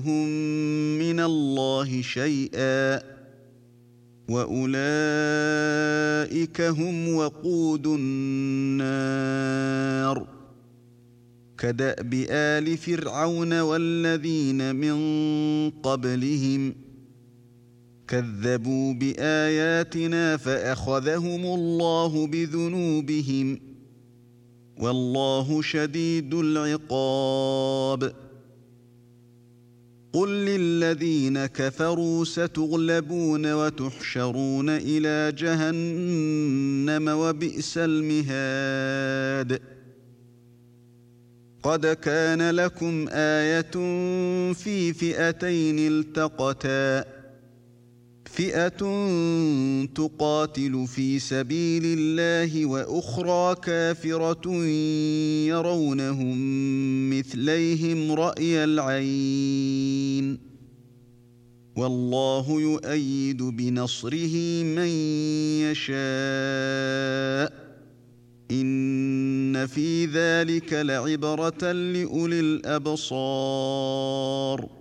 من الله شيئا وأولئك هم وقود النار كدأب آل فرعون والذين من قبلهم كذبوا بآياتنا فأخذهم الله بذنوبهم والله شديد العقاب قل للذين كفروا ستغلبون وتحشرون إلى جهنم وبئس المهاد قد كان لكم آية في فئتين التقتا فئة تقاتل في سبيل الله وأخرى كافرة يرونهم مثليهم رأي العين والله يؤيد بنصره من يشاء إن في ذلك لعبرة لأولي الأبصار